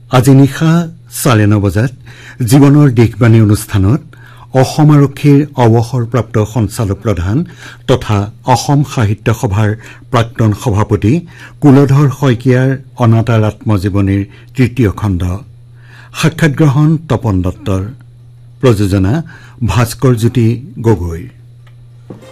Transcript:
আজি নিশা 9:30 বজাত জীৱনৰ দিশবাণী অনুষ্ঠানত অসম আৰক্ষীৰ অৱসৰপ্ৰাপ্ত সঞ্চালক প্ৰধান তথা অসম সাহিত্য সভাৰ প্ৰাক্তন সভাপতি কুলধৰ শইকীয়াৰ অনাতাঁৰ আত্মজীৱনীৰ তৃতীয় খণ্ড সাক্ষাৎ গ্ৰহণ তপন দত্তৰ প্ৰযোজনা ভাস্কৰ জ্যোতি গগৈ।